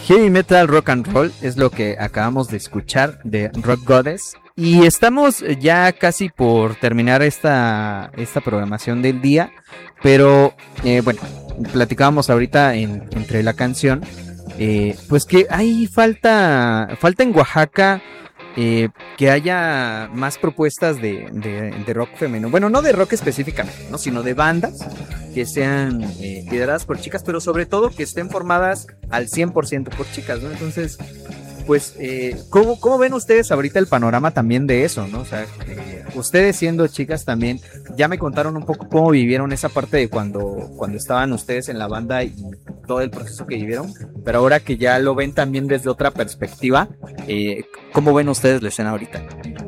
Heavy Metal Rock and Roll es lo que acabamos de escuchar de Rock Goddess. Y estamos ya casi por terminar esta programación del día. Pero bueno, platicábamos ahorita entre la canción. Pues que hay falta en Oaxaca que haya más propuestas de rock femenino. Bueno, no de rock específicamente, ¿no? Sino de bandas que sean lideradas por chicas, pero sobre todo que estén formadas al 100% por chicas, ¿no? Entonces, pues, ¿cómo ven ustedes ahorita el panorama también de eso, ¿no? O sea, ustedes siendo chicas también, ya me contaron un poco cómo vivieron esa parte de cuando estaban ustedes en la banda y todo el proceso que vivieron, pero ahora que ya lo ven también desde otra perspectiva, ¿cómo ven ustedes la escena ahorita?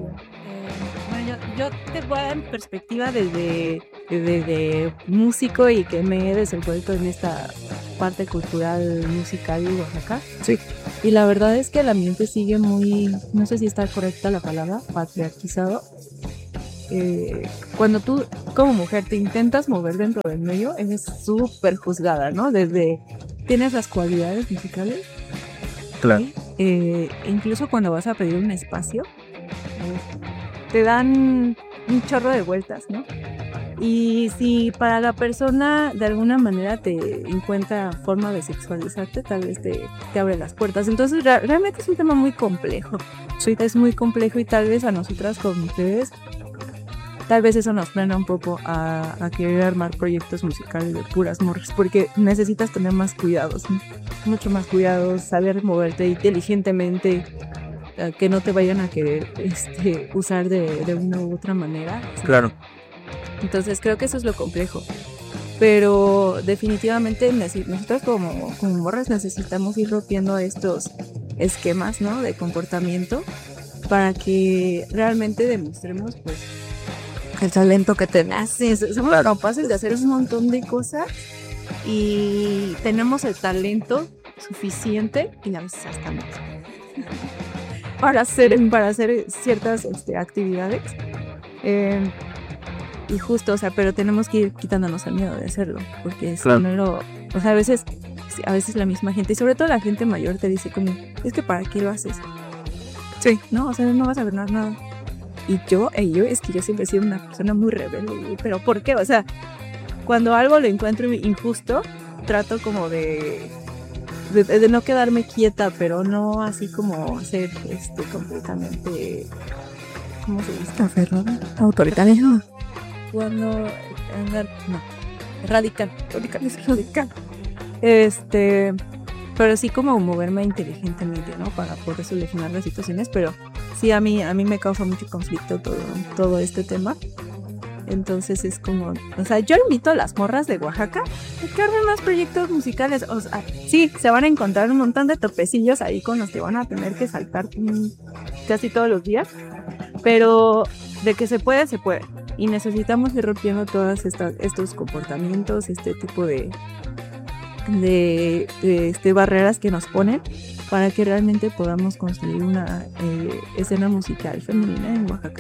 Bueno, yo te voy a dar en perspectiva desde músico y que me he desenvuelto en esta parte cultural musical de Oaxaca. Sí. Y la verdad es que el ambiente sigue muy, no sé si está correcta la palabra, patriarquizado. Cuando tú como mujer te intentas mover dentro del medio, eres súper juzgada, ¿no? Desde tienes las cualidades musicales. Claro. Incluso cuando vas a pedir un espacio, te dan un chorro de vueltas, ¿no? Y si para la persona de alguna manera te encuentra forma de sexualizarte, tal vez te abre las puertas. Entonces realmente es un tema muy complejo. Sí. Es muy complejo y tal vez a nosotras como mujeres, tal vez eso nos frena un poco a querer armar proyectos musicales de puras morras, porque necesitas tener más cuidados, ¿no? Mucho más cuidados, saber moverte inteligentemente, que no te vayan a querer usar de una u otra manera. ¿Sí? Claro. Entonces creo que eso es lo complejo. Pero definitivamente nosotros como morras necesitamos ir rompiendo estos esquemas, ¿no? De comportamiento para que realmente demostremos pues el talento que tenemos. Somos capaces de hacer un montón de cosas y tenemos el talento suficiente y a veces hasta más para hacer ciertas actividades. Y justo, o sea, pero tenemos que ir quitándonos el miedo de hacerlo, porque claro. Si no o sea, a veces la misma gente, y sobre todo la gente mayor te dice como, es que ¿para qué lo haces? Sí. No, o sea, no vas a ver nada. Y yo es que yo siempre he sido una persona muy rebelde, pero ¿por qué? O sea, cuando algo lo encuentro injusto, trato como de no quedarme quieta, pero no así como ser completamente, ¿cómo se dice? Aferrada, autoritaria. Cuando radical es radical. Pero sí como moverme inteligentemente, ¿no? Para poder solucionar las situaciones, pero sí a mí me causa mucho conflicto todo este tema. Entonces es como, o sea, yo invito a las morras de Oaxaca a que armen más proyectos musicales. O sea, sí, se van a encontrar un montón de topecillos ahí con los que van a tener que saltar casi todos los días, pero de que se puede, se puede. Y necesitamos ir rompiendo todos estos comportamientos, este tipo de barreras que nos ponen para que realmente podamos construir una escena musical femenina en Oaxaca.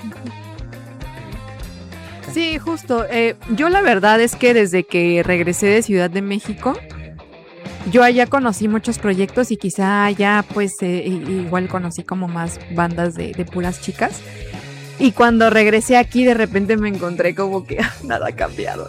Sí, justo. Yo la verdad es que desde que regresé de Ciudad de México, yo allá conocí muchos proyectos y quizá allá pues igual conocí como más bandas de puras chicas. Y cuando regresé aquí de repente me encontré como que nada ha cambiado.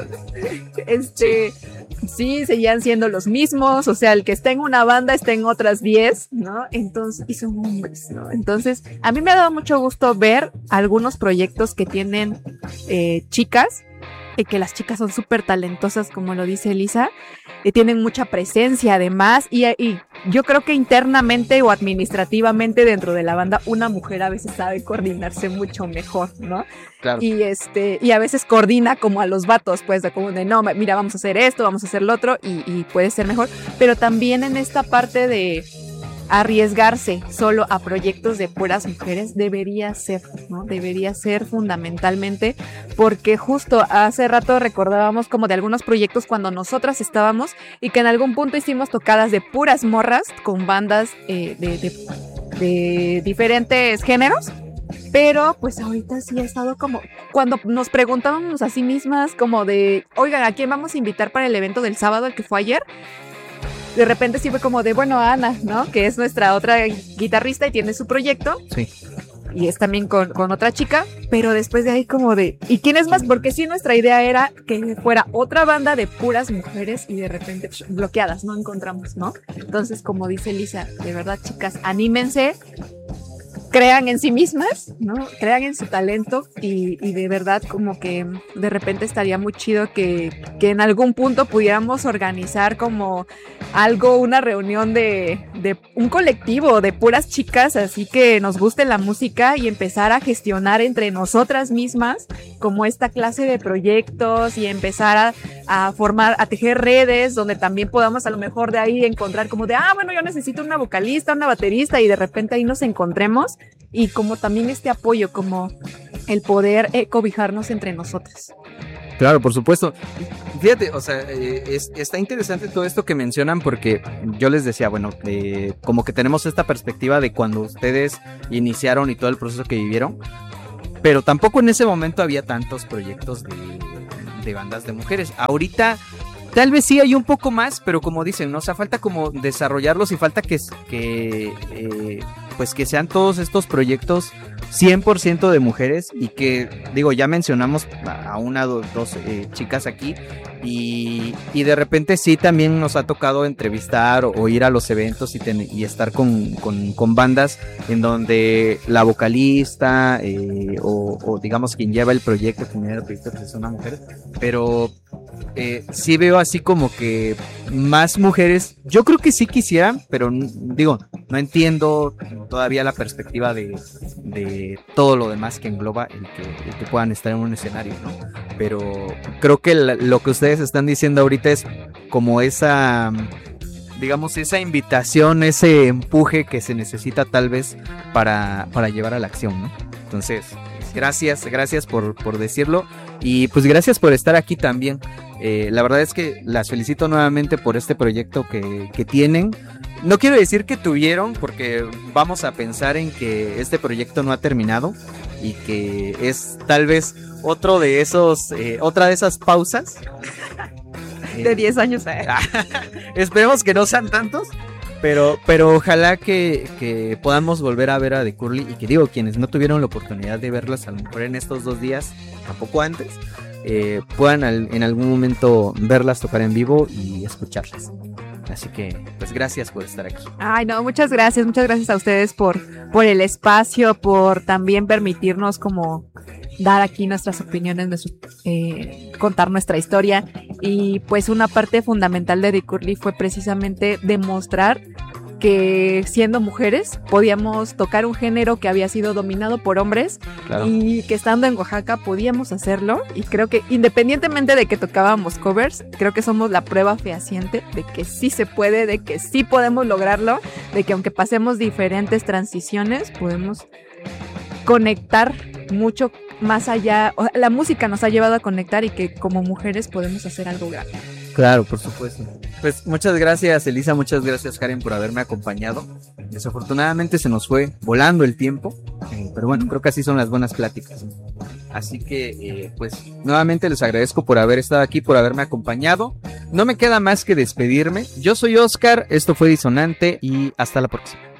Sí, seguían siendo los mismos, o sea, el que está en una banda está en otras 10, ¿no? Entonces, y son hombres, ¿no? Entonces, a mí me ha dado mucho gusto ver algunos proyectos que tienen chicas, que las chicas son súper talentosas, como lo dice Elisa, tienen mucha presencia además, y yo creo que internamente o administrativamente dentro de la banda, una mujer a veces sabe coordinarse mucho mejor, ¿no? Claro. Y a veces coordina como a los vatos, pues, como de no, mira, vamos a hacer esto, vamos a hacer lo otro, y puede ser mejor, pero también en esta parte de arriesgarse solo a proyectos de puras mujeres debería ser, ¿no? Debería ser fundamentalmente, porque justo hace rato recordábamos como de algunos proyectos cuando nosotras estábamos y que en algún punto hicimos tocadas de puras morras con bandas de diferentes géneros, pero pues ahorita sí ha estado como cuando nos preguntábamos a sí mismas como de, oigan, ¿a quién vamos a invitar para el evento del sábado, el que fue ayer? de repente sí fue como de, bueno, Ana, ¿no? Que es nuestra otra guitarrista y tiene su proyecto. Sí. Y es también con otra chica, pero después de ahí como de, ¿y quién es más? Porque sí, nuestra idea era que fuera otra banda de puras mujeres y de repente bloqueadas, no encontramos, ¿no? Entonces, como dice Lisa, de verdad, chicas, anímense, crean en sí mismas, ¿no? Crean en su talento y de verdad como que de repente estaría muy chido que en algún punto pudiéramos organizar como algo, una reunión de un colectivo de puras chicas, así que nos guste la música y empezar a gestionar entre nosotras mismas como esta clase de proyectos y empezar a formar, a tejer redes donde también podamos a lo mejor de ahí encontrar como de, bueno, yo necesito una vocalista, una baterista y de repente ahí nos encontremos y como también este apoyo, como el poder cobijarnos entre nosotras. Claro, por supuesto. Fíjate, o sea, está interesante todo esto que mencionan porque yo les decía, bueno, como que tenemos esta perspectiva de cuando ustedes iniciaron y todo el proceso que vivieron, pero tampoco en ese momento había tantos proyectos de bandas de mujeres. Ahorita tal vez sí hay un poco más, pero como dicen, ¿no? O sea, falta como desarrollarlos y falta que sean todos estos proyectos 100% de mujeres y que, digo, ya mencionamos a una o dos chicas aquí y de repente sí también nos ha tocado entrevistar o ir a los eventos y estar con bandas en donde la vocalista o digamos quien lleva el proyecto, pues es una mujer, pero sí veo así como que más mujeres, yo creo que sí quisieran, pero digo, no entiendo todavía la perspectiva de todo lo demás que engloba el que puedan estar en un escenario, ¿no? Pero creo que lo que ustedes están diciendo ahorita es como esa, digamos, esa invitación, ese empuje que se necesita tal vez para llevar a la acción, ¿no? Entonces, gracias por decirlo y pues gracias por estar aquí también. La verdad es que las felicito nuevamente por este proyecto que tienen. No quiero decir que tuvieron, porque vamos a pensar en que este proyecto no ha terminado y que es tal vez otra de esas pausas. De 10 años. Esperemos que no sean tantos, pero ojalá que podamos volver a ver a The Curly y que digo, quienes no tuvieron la oportunidad de verlas a lo mejor en estos 2 días, tampoco antes, puedan en algún momento verlas tocar en vivo y escucharlas. Así que, pues gracias por estar aquí. Ay, no, muchas gracias a ustedes por el espacio, por también permitirnos como dar aquí nuestras opiniones, contar nuestra historia. Y pues una parte fundamental de The Curly fue precisamente demostrar que siendo mujeres podíamos tocar un género que había sido dominado por hombres, claro, y que estando en Oaxaca podíamos hacerlo, y creo que independientemente de que tocábamos covers, creo que somos la prueba fehaciente de que sí se puede, de que sí podemos lograrlo, de que aunque pasemos diferentes transiciones podemos conectar mucho más allá. La música nos ha llevado a conectar y que como mujeres podemos hacer algo grande. Claro, por supuesto. Pues muchas gracias, Elisa, muchas gracias, Karen, por haberme acompañado. Desafortunadamente se nos fue volando el tiempo, pero bueno, creo que así son las buenas pláticas. Así que, pues, nuevamente les agradezco por haber estado aquí, por haberme acompañado. No me queda más que despedirme. Yo soy Oscar, esto fue Disonante y hasta la próxima.